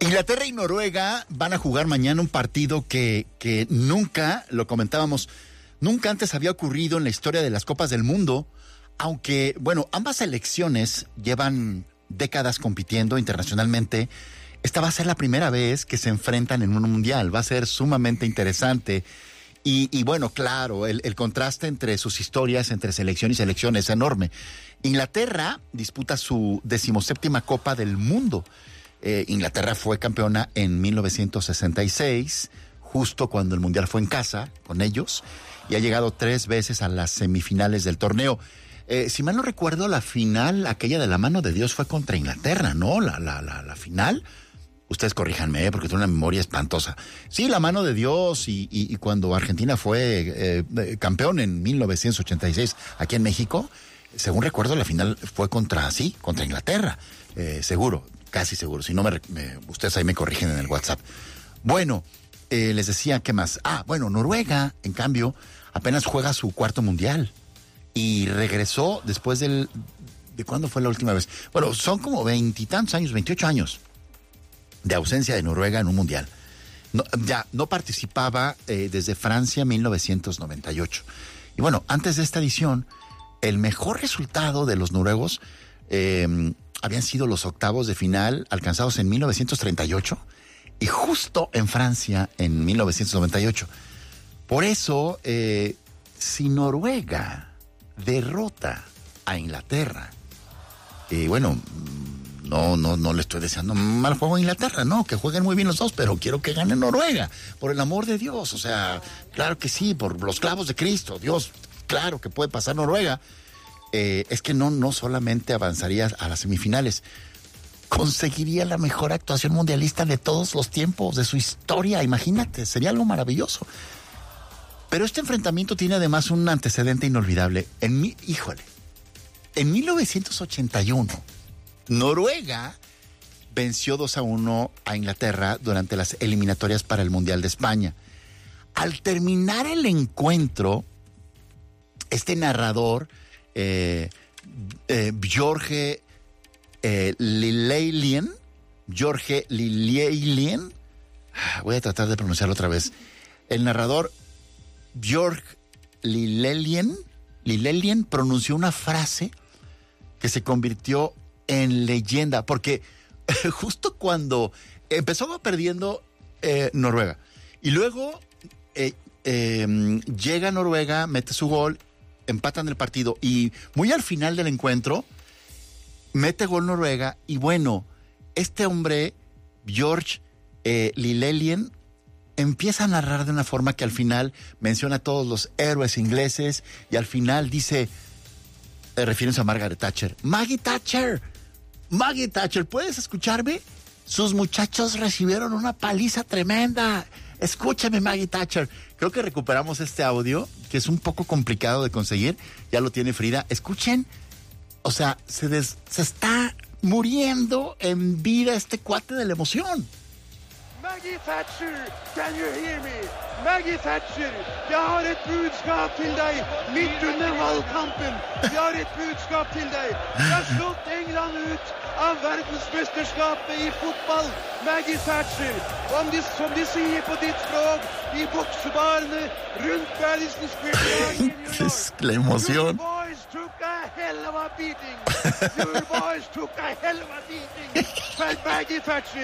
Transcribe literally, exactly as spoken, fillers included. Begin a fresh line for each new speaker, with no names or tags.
Inglaterra y Noruega van a jugar mañana un partido que, que nunca, lo comentábamos, nunca antes había ocurrido en la historia de las Copas del Mundo, aunque, bueno, ambas selecciones llevan décadas compitiendo internacionalmente. Esta va a ser la primera vez que se enfrentan en un mundial, va a ser sumamente interesante. Y, y bueno, claro, el, el contraste entre sus historias, entre selección y selección es enorme. Inglaterra disputa su decimoséptima Copa del Mundo. Eh, Inglaterra fue campeona en mil novecientos sesenta y seis, justo cuando el Mundial fue en casa con ellos, y ha llegado tres veces a las semifinales del torneo. Eh, si mal no recuerdo, la final, aquella de la mano de Dios, fue contra Inglaterra, ¿no? La, la, la, la final. Ustedes corríjanme, ¿eh? Porque tengo una memoria espantosa. Sí, la mano de Dios, y, y, y cuando Argentina fue eh, campeón en mil novecientos ochenta y seis aquí en México, según recuerdo, la final fue contra, sí, contra Inglaterra. Eh, seguro, casi seguro. Si no, me, me, ustedes ahí me corrigen en el WhatsApp. Bueno, eh, les decía, ¿qué más? Ah, bueno, Noruega, en cambio, apenas juega su cuarto mundial. Y regresó después del... ¿De cuándo fue la última vez? Bueno, son como veintitantos años, veintiocho años de ausencia de Noruega en un mundial. No, ya no participaba eh, desde Francia mil novecientos noventa y ocho. Y bueno, antes de esta edición, el mejor resultado de los noruegos eh, habían sido los octavos de final alcanzados en mil novecientos treinta y ocho y justo en Francia en mil novecientos noventa y ocho. Por eso, eh, si Noruega derrota a Inglaterra, y bueno, no, no, no le estoy deseando mal juego a Inglaterra, no, que jueguen muy bien los dos, pero quiero que gane Noruega, por el amor de Dios, o sea, claro que sí, por los clavos de Cristo, Dios, claro que puede pasar Noruega. Eh, es que no, no solamente avanzaría a las semifinales, conseguiría la mejor actuación mundialista de todos los tiempos, de su historia, imagínate, sería algo maravilloso. Pero este enfrentamiento tiene además un antecedente inolvidable. En mi, híjole, en mil novecientos ochenta y uno, Noruega venció dos a uno a Inglaterra durante las eliminatorias para el Mundial de España. Al terminar el encuentro, este narrador, eh, eh, Jorge eh, Lilleilien, Jorge Lilleilien, voy a tratar de pronunciarlo otra vez. El narrador Jorge Lilleilien, Lilleilien pronunció una frase que se convirtió en leyenda, porque justo cuando empezó perdiendo eh, Noruega, y luego eh, eh, llega Noruega, mete su gol, empatan el partido, y muy al final del encuentro, mete gol Noruega, y bueno, este hombre, George eh, Lilleilien, empieza a narrar de una forma que al final menciona a todos los héroes ingleses, y al final dice, eh, refiriéndose a Margaret Thatcher, Maggie Thatcher, Maggie Thatcher, ¿puedes escucharme? Sus muchachos recibieron una paliza tremenda. Escúchame, Maggie Thatcher. Creo que recuperamos este audio, que es un poco complicado de conseguir. Ya lo tiene Frida. Escuchen. O sea, se, des, se está muriendo en vida este cuate de la emoción.
Maggie Thatcher, can you hear me? Maggie Thatcher, jeg har et budskap til deg midt under valgkampen. Jeg har et budskap til deg. Jeg har slått England ut av verdensmesterskapet i fotball. Maggie Thatcher, om de, som de sier på ditt språk, i boksebarene rundt Madison Square Garden.
La emoción.
Your boys took a hell of a beating. Your boys took a hell of a beating. But Maggie Thatcher